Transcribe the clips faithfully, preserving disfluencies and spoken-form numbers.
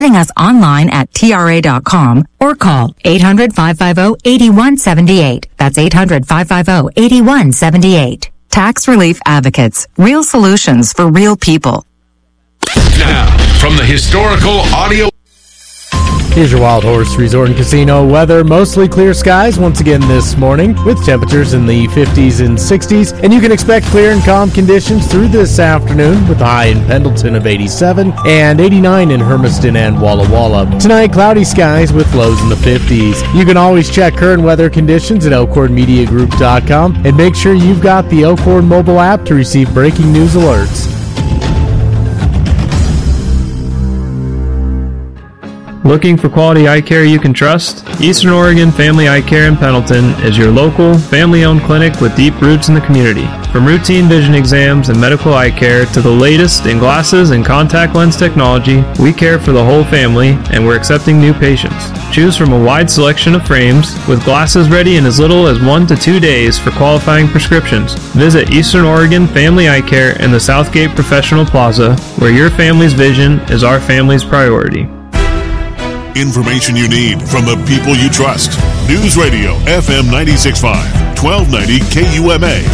us online at T R A dot com or call eight hundred, five five zero, eight one seven eight. That's eight hundred, five five zero, eight one seven eight. Tax Relief Advocates. Real solutions for real people. Now, from the historical audio... Here's your Wild Horse Resort and Casino weather. Mostly clear skies once again this morning with temperatures in the fifties and sixties. And you can expect clear and calm conditions through this afternoon with a high in Pendleton of eighty-seven and eighty-nine in Hermiston and Walla Walla. Tonight, cloudy skies with lows in the fifties. You can always check current weather conditions at elkhorn media group dot com and make sure you've got the Elkhorn mobile app to receive breaking news alerts. Looking for quality eye care you can trust? Eastern Oregon Family Eye Care in Pendleton is your local, family-owned clinic with deep roots in the community. From routine vision exams and medical eye care to the latest in glasses and contact lens technology, we care for the whole family and we're accepting new patients. Choose from a wide selection of frames with glasses ready in as little as one to two days for qualifying prescriptions. Visit Eastern Oregon Family Eye Care in the Southgate Professional Plaza, where your family's vision is our family's priority. Information you need from the people you trust. News Radio F M ninety-six point five, twelve ninety K U M A,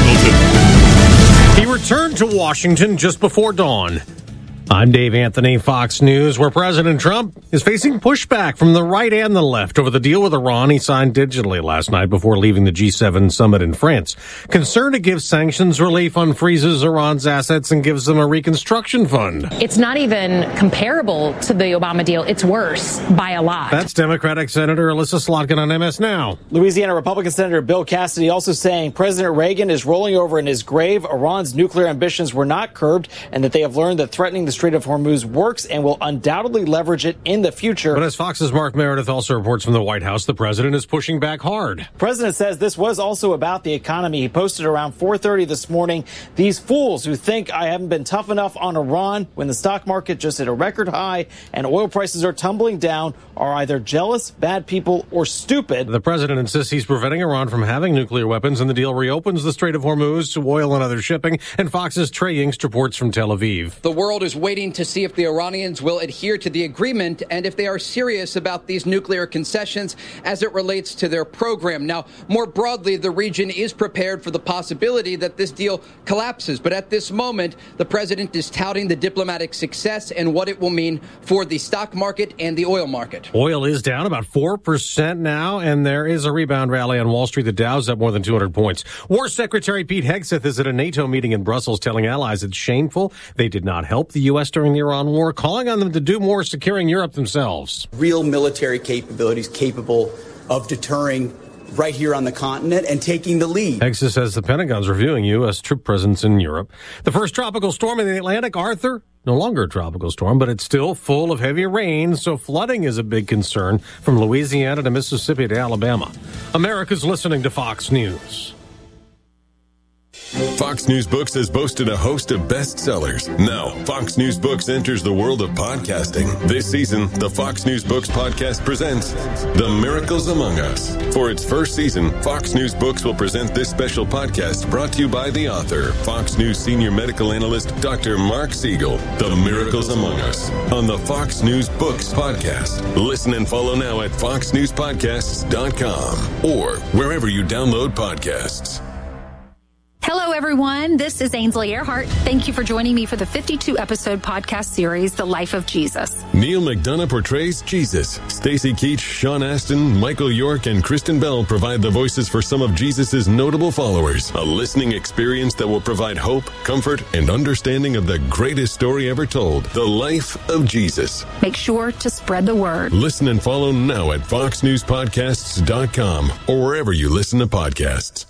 Pendleton. He returned to Washington just before dawn. I'm Dave Anthony, Fox News, where President Trump is facing pushback from the right and the left over the deal with Iran he signed digitally last night before leaving the G seven summit in France. Concerned it gives sanctions relief unfreezes Iran's assets and gives them a reconstruction fund. It's not even comparable to the Obama deal. It's worse by a lot. That's Democratic Senator Alyssa Slotkin on M S Now. Louisiana Republican Senator Bill Cassidy also saying President Reagan is rolling over in his grave. Iran's nuclear ambitions were not curbed and that they have learned that threatening the Strait of Hormuz works and will undoubtedly leverage it in the future. But as Fox's Mark Meredith also reports from the White House, the president is pushing back hard. The president says this was also about the economy. He posted around four thirty this morning, these fools who think I haven't been tough enough on Iran when the stock market just hit a record high and oil prices are tumbling down are either jealous, bad people, or stupid. The president insists he's preventing Iran from having nuclear weapons, and the deal reopens the Strait of Hormuz to oil and other shipping. And Fox's Trey Yingst reports from Tel Aviv. The world is waiting to see if the Iranians will adhere to the agreement and if they are serious about these nuclear concessions as it relates to their program. Now, more broadly, the region is prepared for the possibility that this deal collapses. But at this moment, the president is touting the diplomatic success and what it will mean for the stock market and the oil market. Oil is down about four percent now, and there is a rebound rally on Wall Street. The Dow's up more than two hundred points. War Secretary Pete Hegseth is at a NATO meeting in Brussels telling allies it's shameful they did not help the U S during the Iran war, calling on them to do more securing Europe themselves. Real military capabilities capable of deterring right here on the continent and taking the lead. Hegseth says the Pentagon's reviewing U S troop presence in Europe. The first tropical storm in the Atlantic, Arthur, no longer a tropical storm, but it's still full of heavy rain, so flooding is a big concern from Louisiana to Mississippi to Alabama. America's listening to Fox News. Fox News Books has boasted a host of bestsellers. Now, Fox News Books enters the world of podcasting. This season, the Fox News Books podcast presents The Miracles Among Us. For its first season, Fox News Books will present this special podcast brought to you by the author, Fox News senior medical analyst, Doctor Mark Siegel. The Miracles Among Us on the Fox News Books podcast. Listen and follow now at fox news podcasts dot com or wherever you download podcasts. Hello, everyone. This is Ainsley Earhart. Thank you for joining me for the fifty-two episode podcast series, The Life of Jesus. Neil McDonough portrays Jesus. Stacy Keach, Sean Astin, Michael York, and Kristen Bell provide the voices for some of Jesus' notable followers. A listening experience that will provide hope, comfort, and understanding of the greatest story ever told, The Life of Jesus. Make sure to spread the word. Listen and follow now at fox news podcasts dot com or wherever you listen to podcasts.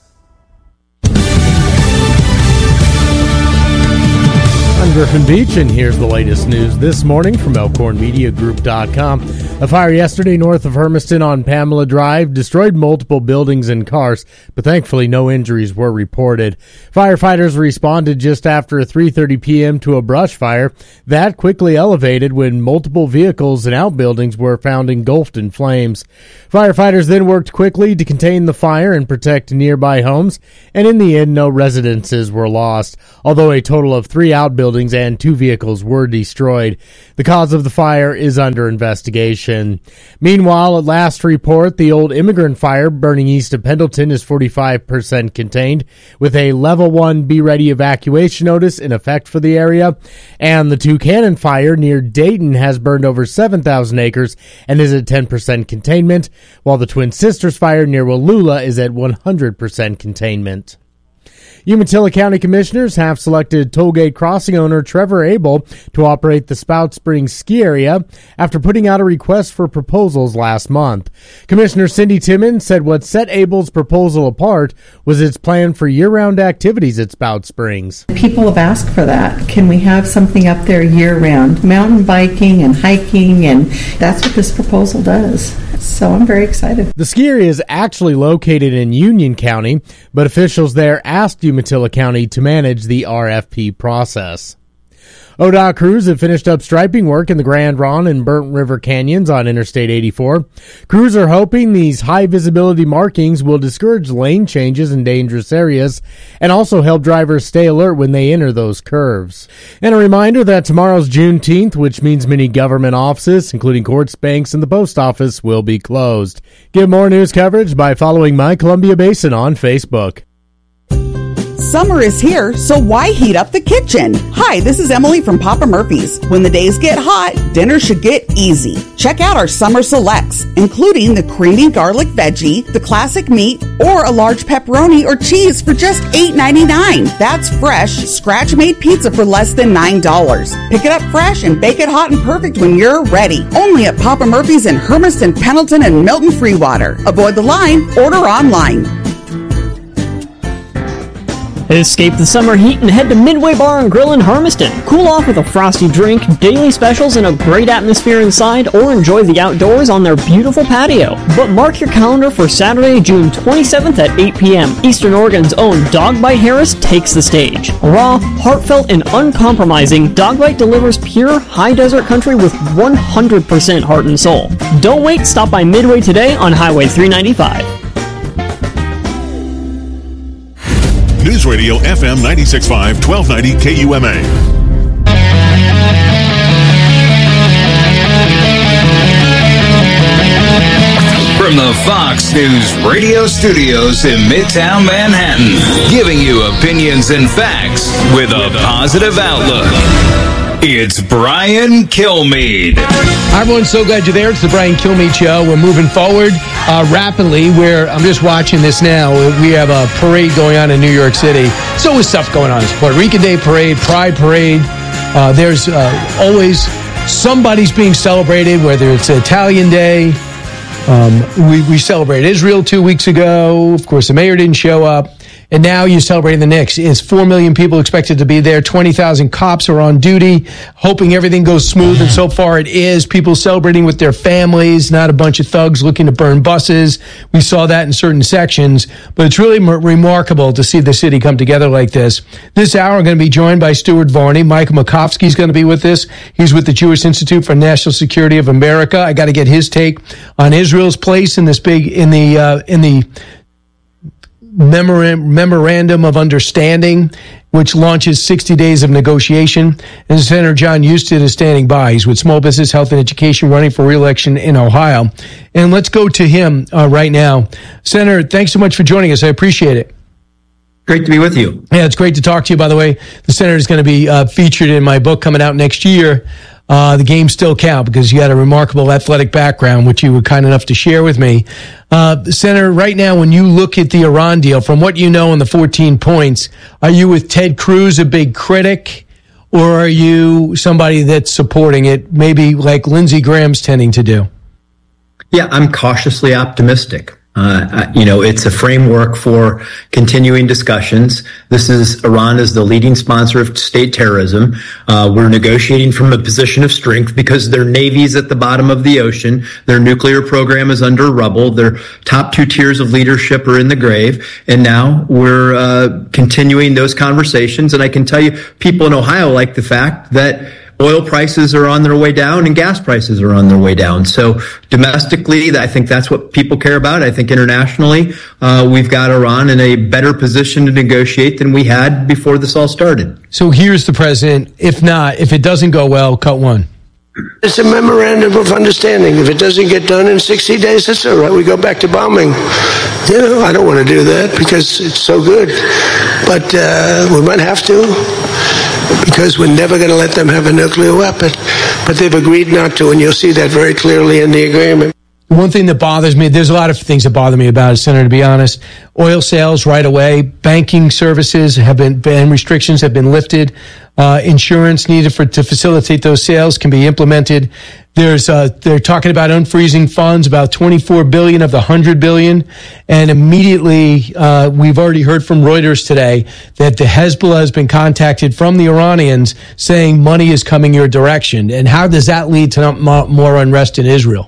I'm Griffin Beach, and here's the latest news this morning from elkhorn media group dot com. A fire yesterday north of Hermiston on Pamela Drive destroyed multiple buildings and cars, but thankfully no injuries were reported. Firefighters responded just after three thirty p.m. to a brush fire that quickly elevated when multiple vehicles and outbuildings were found engulfed in flames. Firefighters then worked quickly to contain the fire and protect nearby homes, and in the end no residences were lost, although a total of three outbuildings and two vehicles were destroyed. The cause of the fire is under investigation. Meanwhile, at last report, the old immigrant fire burning east of Pendleton is forty-five percent contained, with a level one Be Ready evacuation notice in effect for the area. And the Tucannon fire near Dayton has burned over seven thousand acres and is at ten percent containment, while the Twin Sisters fire near Wallula is at one hundred percent containment. Umatilla County Commissioners have selected Tollgate Crossing owner Trevor Abel to operate the Spout Springs ski area after putting out a request for proposals last month. Commissioner Cindy Timmons said what set Abel's proposal apart was its plan for year-round activities at Spout Springs. People have asked for that. Can we have something up there year-round? Mountain biking and hiking, and that's what this proposal does. So I'm very excited. The ski area is actually located in Union County, but officials there asked Umatilla County to manage the R F P process. O D O T crews have finished up striping work in the Grand Ronde and Burnt River Canyons on Interstate eighty-four. Crews are hoping these high-visibility markings will discourage lane changes in dangerous areas and also help drivers stay alert when they enter those curves. And a reminder that tomorrow's Juneteenth, which means many government offices, including courts, banks, and the post office, will be closed. Get more news coverage by following My Columbia Basin on Facebook. Summer is here, so why heat up the kitchen? Hi, this is Emily from Papa Murphy's. When the days get hot, dinner should get easy. Check out our summer selects, including the creamy garlic veggie, the classic meat, or a large pepperoni or cheese for just eight ninety-nine. That's fresh, scratch-made pizza for less than nine dollars. Pick it up fresh and bake it hot and perfect when you're ready. Only at Papa Murphy's in Hermiston, Pendleton, and Milton Freewater. Avoid the line, order online. Escape the summer heat and head to Midway Bar and Grill in Hermiston. Cool off with a frosty drink, daily specials, and a great atmosphere inside, or enjoy the outdoors on their beautiful patio. But mark your calendar for Saturday, June twenty-seventh at eight p.m. Eastern Oregon's own Dog Bite Harris takes the stage. Raw, heartfelt, and uncompromising, Dog Bite delivers pure, high-desert country with one hundred percent heart and soul. Don't wait, stop by Midway today on Highway three ninety-five. News Radio F M ninety-six point five, twelve ninety K U M A. From the Fox News radio studios in Midtown Manhattan, giving you opinions and facts with a positive outlook. It's Brian Kilmeade. Hi, everyone. So glad you're there. It's the Brian Kilmeade Show. We're moving forward uh, rapidly. Where I'm just watching this now. We have a parade going on in New York City. So always stuff going on. It's Puerto Rican Day Parade, Pride Parade. Uh, there's uh, always somebody's being celebrated, whether it's Italian Day. Um, we, we celebrated Israel two weeks ago. Of course, the mayor didn't show up. And now you're celebrating the Knicks. It's four million people expected to be there. twenty thousand cops are on duty, hoping everything goes smooth. And so far it is. People celebrating with their families, not a bunch of thugs looking to burn buses. We saw that in certain sections. But it's really m- remarkable to see the city come together like this. This hour, I'm going to be joined by Stuart Varney. Michael Makovsky is going to be with us. He's with the Jewish Institute for National Security of America. I got to get his take on Israel's place in this big, in the, uh, in the, Memorandum of Understanding, which launches sixty days of negotiation. And Senator John Husted is standing by. He's with Small Business, Health, and Education, running for re-election in Ohio. And let's go to him uh, right now. Senator, thanks so much for joining us. I appreciate it. Great to be with you. Yeah, it's great to talk to you, by the way. The senator is going to be uh, featured in my book coming out next year. Uh, the games still count because you had a remarkable athletic background, which you were kind enough to share with me. Uh, Senator, right now, when you look at the Iran deal, from what you know in the fourteen points, are you with Ted Cruz, a big critic, or are you somebody that's supporting it, maybe like Lindsey Graham's tending to do? Yeah, I'm cautiously optimistic. Uh, you know, it's a framework for continuing discussions. This is Iran is the leading sponsor of state terrorism. Uh, we're negotiating from a position of strength because their navy's at the bottom of the ocean. Their nuclear program is under rubble. Their top two tiers of leadership are in the grave. And now we're uh, continuing those conversations. And I can tell you, people in Ohio like the fact that oil prices are on their way down and gas prices are on their way down. So domestically, I think that's what people care about. I think internationally, uh, we've got Iran in a better position to negotiate than we had before this all started. So here's the president. If not, if it doesn't go well, cut one. It's a memorandum of understanding. If it doesn't get done in sixty days, that's all right. We go back to bombing. You know, I don't want to do that because it's so good. But uh, we might have to, because we're never going to let them have a nuclear weapon. But they've agreed not to, and you'll see that very clearly in the agreement. One thing that bothers me, there's a lot of things that bother me about it, Senator, to be honest. Oil sales right away, banking services have been, and restrictions have been lifted. Uh, insurance needed for to facilitate those sales can be implemented. There's, uh, they're talking about unfreezing funds, about twenty-four billion of the one hundred billion. And immediately, uh, we've already heard from Reuters today that the Hezbollah has been contacted from the Iranians saying money is coming your direction. And how does that lead to more unrest in Israel?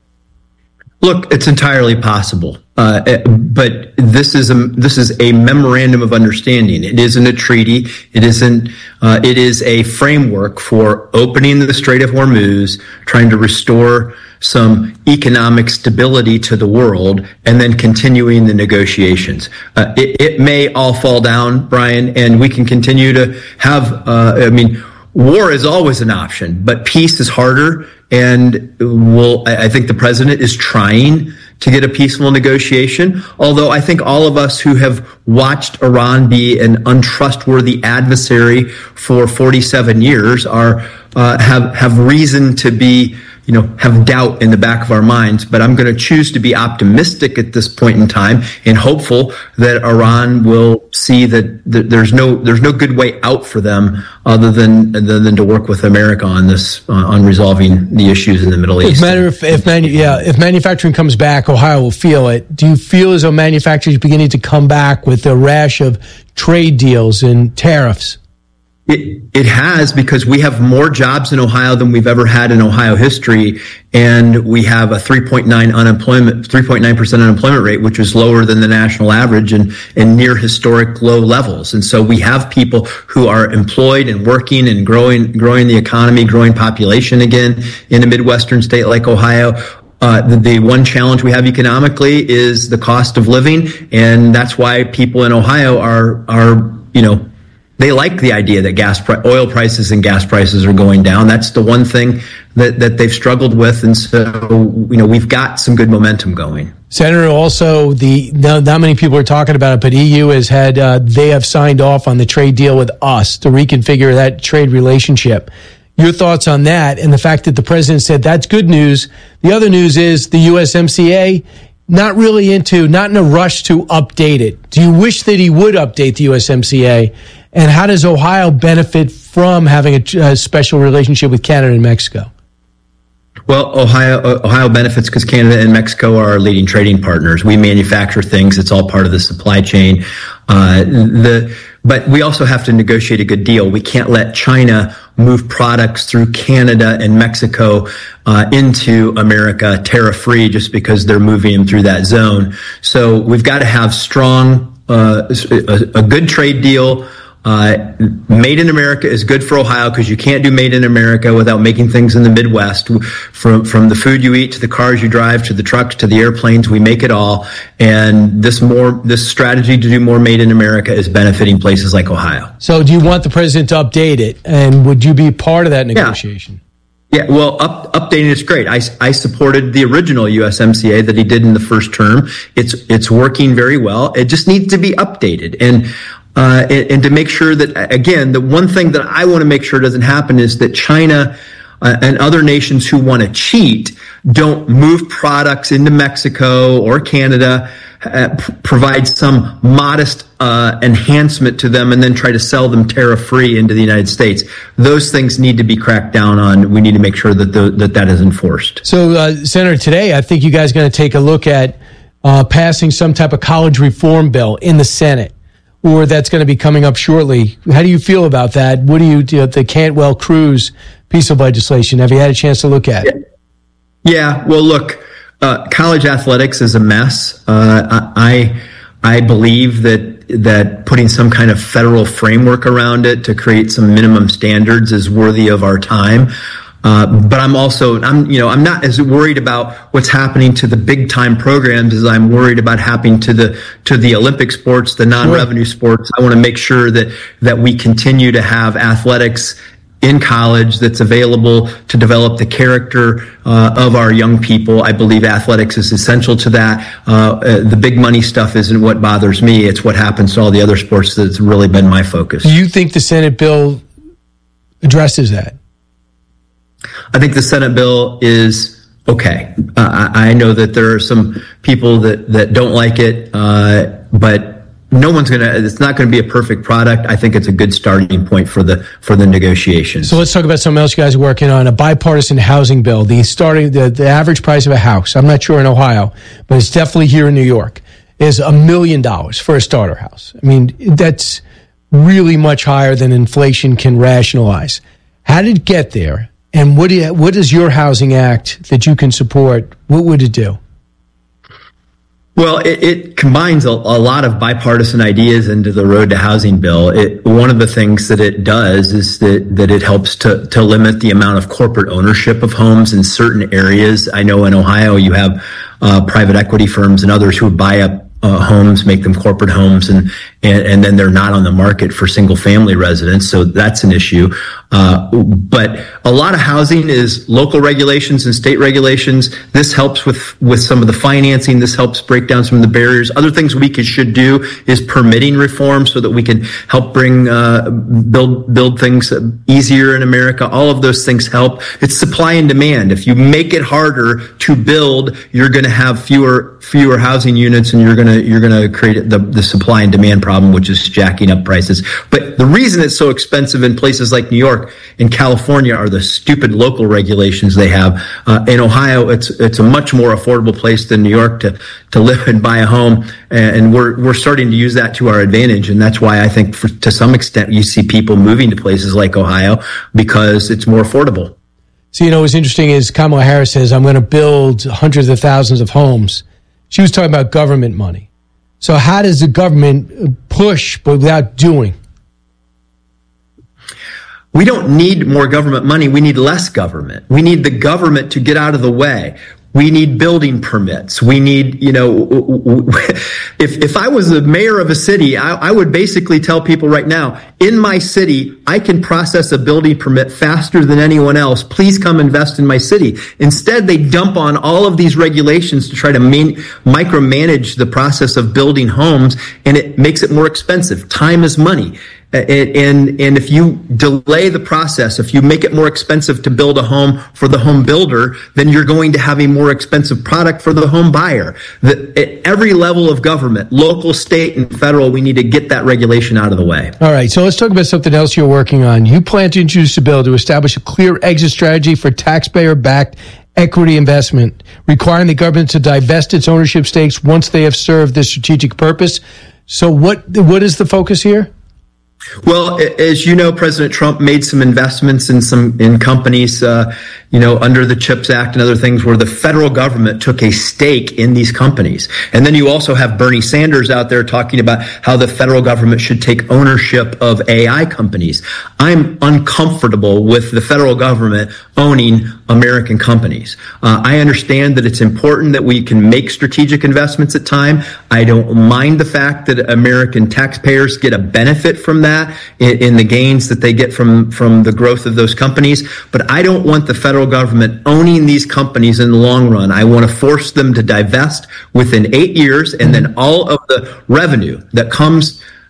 Look, it's entirely possible, uh, but this is a this is a memorandum of understanding. It isn't a treaty. It isn't. Uh, it is a framework for opening the Strait of Hormuz, trying to restore some economic stability to the world, and then continuing the negotiations. Uh, it, it may all fall down, Brian, and we can continue to have. Uh, I mean, war is always an option, but peace is harder. And we'll, I think the president is trying to get a peaceful negotiation, although I think all of us who have watched Iran be an untrustworthy adversary for forty-seven years are uh, have have reason to be, you know, have doubt in the back of our minds. But I'm going to choose to be optimistic at this point in time and hopeful that Iran will see that th- there's no there's no good way out for them other than than, than to work with America on this uh, on resolving the issues in the Middle East. Matter if if manu- yeah if manufacturing comes back, Ohio will feel it. Do you feel as though manufacturing is beginning to come back with a rash of trade deals and tariffs? It, it has, because we have more jobs in Ohio than we've ever had in Ohio history, and we have a three point nine unemployment, three point nine percent unemployment rate, which is lower than the national average and, and near historic low levels. And so we have people who are employed and working and growing, growing the economy, growing population again in a Midwestern state like Ohio. Uh, the, the one challenge we have economically is the cost of living, and that's why people in Ohio are, are, you know, they like the idea that gas, pri- oil prices and gas prices are going down. That's the one thing that, that they've struggled with. And so, you know, we've got some good momentum going. Senator, also, the not, not many people are talking about it, but E U has had, uh, they have signed off on the trade deal with us to reconfigure that trade relationship. Your thoughts on that and the fact that the president said that's good news. The other news is the U S M C A not really into, not in a rush to update it. Do you wish that he would update the U S M C A? And how does Ohio benefit from having a, a special relationship with Canada and Mexico? Well, Ohio Ohio benefits because Canada and Mexico are our leading trading partners. We manufacture things; it's all part of the supply chain. Uh, the but we also have to negotiate a good deal. We can't let China move products through Canada and Mexico uh, into America tariff-free just because they're moving them through that zone. So we've got to have strong, uh, a, a good trade deal. Uh, made in America is good for Ohio because you can't do made in America without making things in the Midwest. From from the food you eat to the cars you drive to the trucks to the airplanes, we make it all. And this more this strategy to do more made in America is benefiting places like Ohio. So, do you want the president to update it, and would you be part of that negotiation? Yeah. Yeah, well, up, updating is great. I, I supported the original U S M C A that he did in the first term. It's it's working very well. It just needs to be updated. And Uh, and, and to make sure that, again, the one thing that I want to make sure doesn't happen is that China uh, and other nations who want to cheat don't move products into Mexico or Canada, uh, p- provide some modest uh, enhancement to them, and then try to sell them tariff-free into the United States. Those things need to be cracked down on. We need to make sure that the, that, that is enforced. So, uh, Senator, today I think you guys are going to take a look at uh, passing some type of college reform bill in the Senate, or that's going to be coming up shortly. How do you feel about that? What do you do? The Cantwell-Cruz piece of legislation, have you had a chance to look at it? Yeah, well, look, uh, college athletics is a mess. Uh, I I believe that that putting some kind of federal framework around it to create some minimum standards is worthy of our time. Uh, but I'm also, I'm, you know, I'm not as worried about what's happening to the big time programs as I'm worried about happening to the, to the Olympic sports, the non-revenue sports. I want to make sure that, that we continue to have athletics in college that's available to develop the character uh, of our young people. I believe athletics is essential to that. Uh, uh, the big money stuff isn't what bothers me. It's what happens to all the other sports that's really been my focus. Do you think the Senate bill addresses that? I think the Senate bill is okay. Uh, I, I know that there are some people that, that don't like it, uh, but no one's going to, it's not going to be a perfect product. I think it's a good starting point for the, for the negotiations. So let's talk about something else you guys are working on, a bipartisan housing bill. The starting, the, the average price of a house, I'm not sure in Ohio, but it's definitely here in New York, is a million dollars for a starter house. I mean, that's really much higher than inflation can rationalize. How did it get there? And what do you, what is your housing act that you can support? What would it do? Well, it, it combines a, a lot of bipartisan ideas into the Road to Housing bill. It, one of the things that it does is that, that it helps to, to limit the amount of corporate ownership of homes in certain areas. I know in Ohio you have uh, private equity firms and others who buy up Uh, homes, make them corporate homes, and, and and then they're not on the market for single family residents. So that's an issue. Uh, but a lot of housing is local regulations and state regulations. This helps with, with some of the financing. This helps break down some of the barriers. Other things we could, should do is permitting reform so that we can help bring, uh, build, build things easier in America. All of those things help. It's supply and demand. If you make it harder to build, you're going to have fewer, fewer housing units, and you're going to, you're going to create the, the supply and demand problem, which is jacking up prices. But the reason it's so expensive in places like New York and California are the stupid local regulations they have. Uh, in Ohio, it's, it's a much more affordable place than New York to, to live and buy a home. And we're, we're starting to use that to our advantage. And that's why I think for, to some extent you see people moving to places like Ohio because it's more affordable. So, you know, what's interesting is Kamala Harris says, I'm going to build hundreds of thousands of homes. She was talking about government money. So how does the government push but without doing? We don't need more government money. We need less government. We need the government to get out of the way. We need building permits. We need, you know, if if I was the mayor of a city, I, I would basically tell people right now, in my city, I can process a building permit faster than anyone else. Please come invest in my city. Instead, they dump on all of these regulations to try to main, micromanage the process of building homes, and it makes it more expensive. Time is money. And, and, and if you delay the process, if you make it more expensive to build a home for the home builder, then you're going to have a more expensive product for the home buyer. The, at every level of government, local, state, and federal, we need to get that regulation out of the way. All right, so let's talk about something else you're working on. You plan to introduce a bill to establish a clear exit strategy for taxpayer-backed equity investment, requiring the government to divest its ownership stakes once they have served their strategic purpose. So what what is the focus here? Well, as you know, President Trump made some investments in some in companies, uh, you know, under the CHIPS Act and other things where the federal government took a stake in these companies. And then you also have Bernie Sanders out there talking about how the federal government should take ownership of A I companies. I'm uncomfortable with the federal government owning American companies. Uh, I understand that it's important that we can make strategic investments at time. I don't mind the fact that American taxpayers get a benefit from that in, in the gains that they get from, from the growth of those companies. But I don't want the federal government owning these companies in the long run. I want to force them to divest within eight years, and then all of the revenue that comes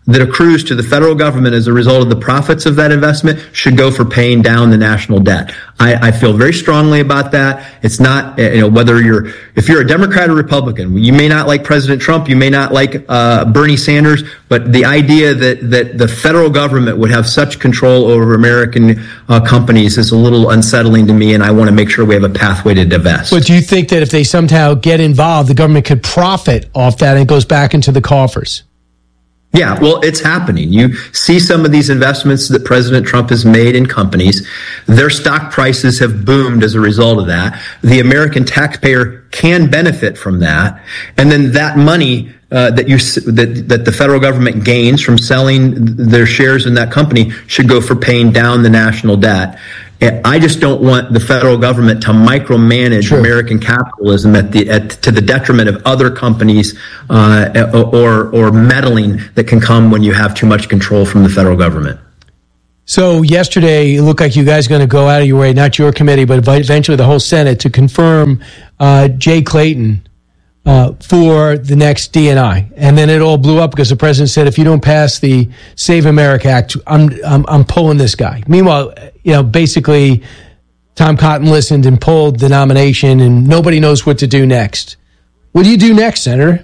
that accrues to the federal government as a result of the profits of that investment should go for paying down the national debt. I, I feel very strongly about that. It's not, you know, whether you're, if you're a Democrat or Republican, you may not like President Trump, you may not like uh, Bernie Sanders, but the idea that, that the federal government would have such control over American uh, companies is a little unsettling to me, and I want to make sure we have a pathway to divest. But do you think that if they somehow get involved, the government could profit off that and it goes back into the coffers? Yeah, well, it's happening. You see some of these investments that President Trump has made in companies. Their stock prices have boomed as a result of that. The American taxpayer can benefit from that. And then that money uh, that you that that the federal government gains from selling their shares in that company should go for paying down the national debt. I just don't want the federal government to micromanage sure. American capitalism at the at, to the detriment of other companies uh, or or meddling that can come when you have too much control from the federal government. So yesterday, it looked like you guys are going to go out of your way, not your committee, but eventually the whole Senate, to confirm uh, Jay Clayton uh, for the next D and I. And then it all blew up because the president said, if you don't pass the Save America Act, I'm I'm, I'm pulling this guy. Meanwhile, you know, basically, Tom Cotton listened and pulled the nomination, and nobody knows what to do next. What do you do next, Senator?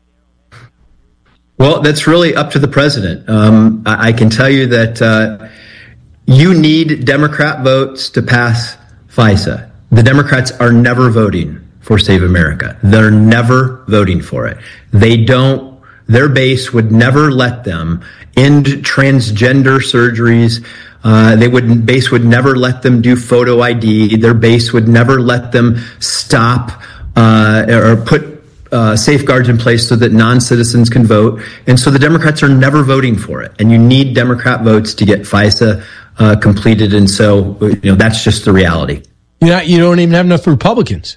Well, that's really up to the president. Um, I, I can tell you that uh, you need Democrat votes to pass FISA. The Democrats are never voting for Save America. They're never voting for it. They don't, their base would never let them end transgender surgeries. Uh, they would base would never let them do photo I D. Their base would never let them stop uh, or put uh, safeguards in place so that non-citizens can vote. And so the Democrats are never voting for it. And you need Democrat votes to get FISA uh, completed. And so, you know, that's just the reality. You're not, you don't even have enough Republicans.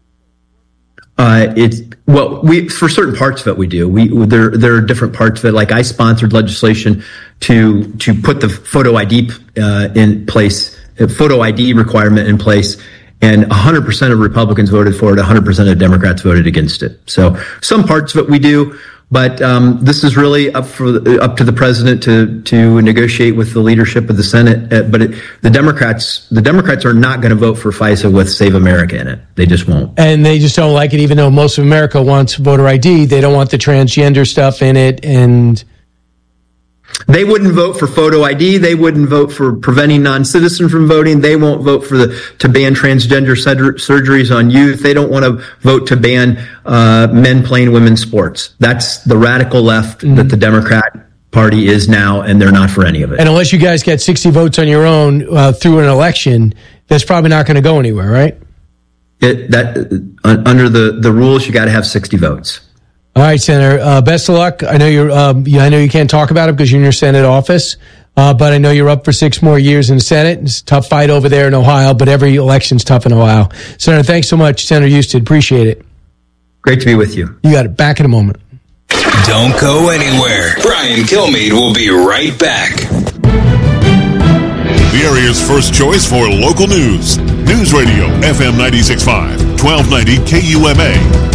Uh, it's well, we for certain parts of it we do. We there there are different parts of it. Like I sponsored legislation to to put the photo I D uh, in place, a photo I D requirement in place, and one hundred percent of Republicans voted for it. one hundred percent of Democrats voted against it. So some parts of it we do, but um, this is really up for up to the president to to negotiate with the leadership of the Senate. Uh, but it, the Democrats the Democrats are not going to vote for FISA with Save America in it. They just won't. And they just don't like it, even though most of America wants voter I D. They don't want the transgender stuff in it, and they wouldn't vote for photo I D. They wouldn't vote for preventing non-citizens from voting. They won't vote for the to ban transgender sur- surgeries on youth. They don't want to vote to ban uh, men playing women's sports. That's the radical left mm-hmm. that the Democrat Party is now, and they're not for any of it. And unless you guys get sixty votes on your own uh, through an election, that's probably not going to go anywhere, right? It, that uh, under the, the rules, you got to have sixty votes. All right, Senator. Uh, best of luck. I know you're. Um, I know you can't talk about it because you're in your Senate office, uh, but I know you're up for six more years in the Senate. It's a tough fight over there in Ohio, but every election's tough in Ohio. Senator, thanks so much, Senator Husted. Appreciate it. Great to be with you. You got it. Back in a moment. Don't go anywhere. Brian Kilmeade will be right back. The area's first choice for local news. News Radio F M ninety-six point five, twelve ninety K U M A.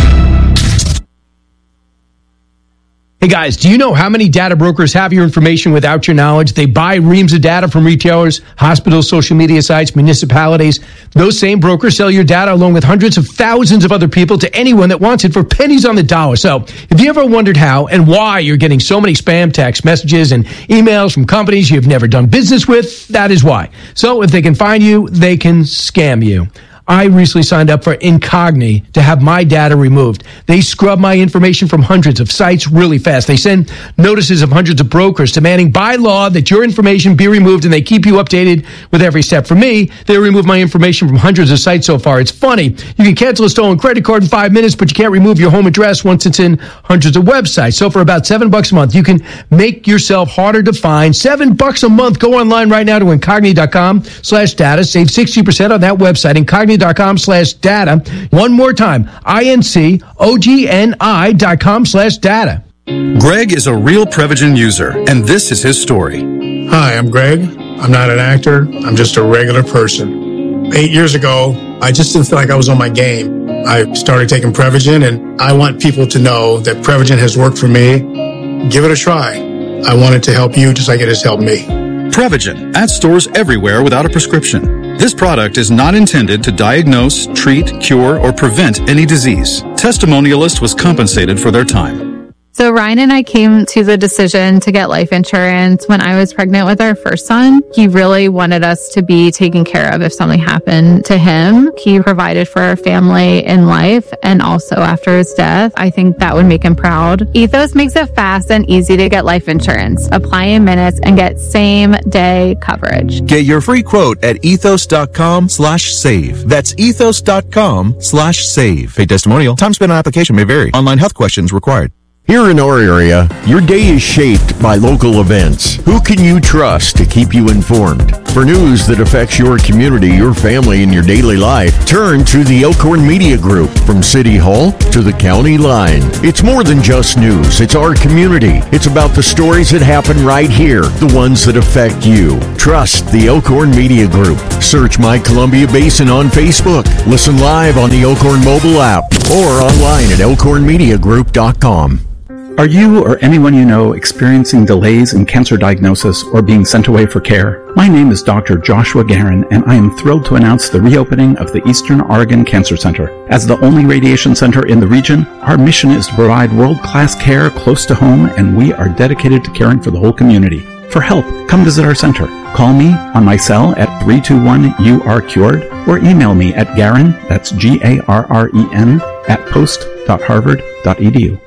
Hey guys, do you know how many data brokers have your information without your knowledge? They buy reams of data from retailers, hospitals, social media sites, municipalities. Those same brokers sell your data along with hundreds of thousands of other people to anyone that wants it for pennies on the dollar. So if you ever wondered how and why you're getting so many spam text messages and emails from companies you've never done business with, that is why. So if they can find you, they can scam you. I recently signed up for Incogni to have my data removed. They scrub my information from hundreds of sites really fast. They send notices of hundreds of brokers demanding by law that your information be removed, and they keep you updated with every step. For me, they remove my information from hundreds of sites so far. It's funny. You can cancel a stolen credit card in five minutes, but you can't remove your home address once it's in hundreds of websites. So for about seven bucks a month, you can make yourself harder to find. Seven bucks a month. Go online right now to Incogni.com slash data. Save sixty percent on that website. Incogni dot com slash data. One more time, I-N-C-O-G-N-I dot com slash data. Greg is a real Prevagen user, and this is his story. Hi, I'm Greg. I'm not an actor. I'm just a regular person. Eight years ago, I just didn't feel like I was on my game. I started taking Prevagen, and I want people to know that Prevagen has worked for me. Give it a try. I want it to help you just like it has helped me. Prevagen, at stores everywhere without a prescription. This product is not intended to diagnose, treat, cure, or prevent any disease. Testimonialist was compensated for their time. So Ryan and I came to the decision to get life insurance when I was pregnant with our first son. He really wanted us to be taken care of if something happened to him. He provided for our family in life and also after his death. I think that would make him proud. Ethos makes it fast and easy to get life insurance. Apply in minutes and get same day coverage. Get your free quote at ethos.com slash save. That's ethos.com slash save. Paid testimonial. Time spent on application may vary. Online health questions required. Here in our area, your day is shaped by local events. Who can you trust to keep you informed? For news that affects your community, your family, and your daily life, turn to the Elkhorn Media Group. From City Hall to the county line. It's more than just news. It's our community. It's about the stories that happen right here, the ones that affect you. Trust the Elkhorn Media Group. Search My Columbia Basin on Facebook. Listen live on the Elkhorn mobile app or online at elkhorn media group dot com. Are you or anyone you know experiencing delays in cancer diagnosis or being sent away for care? My name is Doctor Joshua Garin, and I am thrilled to announce the reopening of the Eastern Oregon Cancer Center. As the only radiation center in the region, our mission is to provide world-class care close to home, and we are dedicated to caring for the whole community. For help, come visit our center. Call me on my cell at three two one you are cured, or email me at Garin, that's G A R R E N, at post dot harvard dot e d u.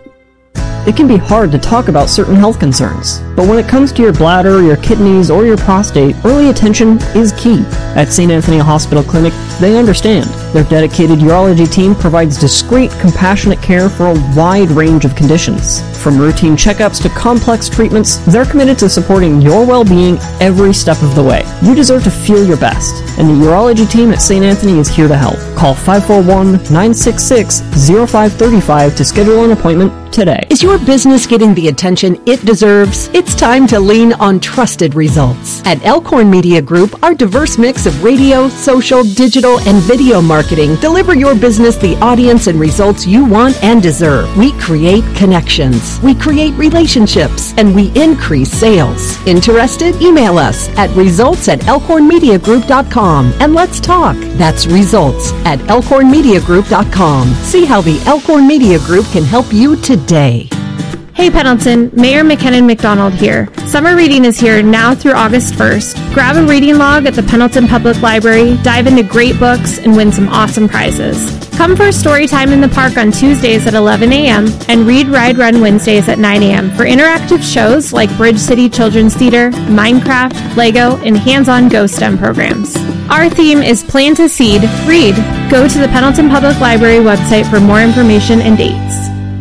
It can be hard to talk about certain health concerns, but when it comes to your bladder, your kidneys, or your prostate, early attention is key. At Saint Anthony Hospital Clinic, they understand. Their dedicated urology team provides discreet, compassionate care for a wide range of conditions. From routine checkups to complex treatments, they're committed to supporting your well-being every step of the way. You deserve to feel your best, and the urology team at Saint Anthony is here to help. Call five four one, nine six six, zero five three five to schedule an appointment today. Is your business getting the attention it deserves? It's time to lean on trusted results. At Elkhorn Media Group, our diverse mix of radio, social, digital, and video marketing deliver your business the audience and results you want and deserve. We create connections, we create relationships, and we increase sales. Interested? Email us at results at elkhorn media group dot com and let's talk. That's results at elkhorn media group dot com. See how the Elkhorn Media Group can help you today. Hey Pendleton, Mayor McKinnon McDonald here. Summer reading is here now through August first. Grab a reading log at the Pendleton Public Library, dive into great books, and win some awesome prizes. Come for story time in the park on Tuesdays at eleven a.m. and Read, Ride, Run Wednesdays at nine a.m. for interactive shows like Bridge City Children's Theater, Minecraft, Lego, and hands-on Go STEM programs. Our theme is Plant a Seed, Read. Go to the Pendleton Public Library website for more information and dates.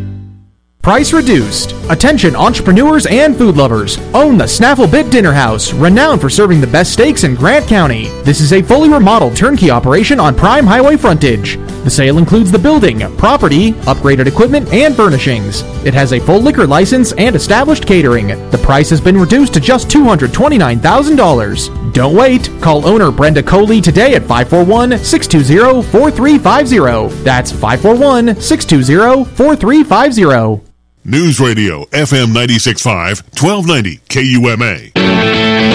Price reduced. Attention entrepreneurs and food lovers. Own the Snaffle Bit Dinner House, renowned for serving the best steaks in Grant County. This is a fully remodeled turnkey operation on prime highway frontage. The sale includes the building, property, upgraded equipment, and furnishings. It has a full liquor license and established catering. The price has been reduced to just two hundred twenty-nine thousand dollars. Don't wait. Call owner Brenda Coley today at five four one, six two zero, four three five zero. That's five four one, six two zero, four three five zero. News Radio, F M ninety-six point five, twelve ninety K U M A.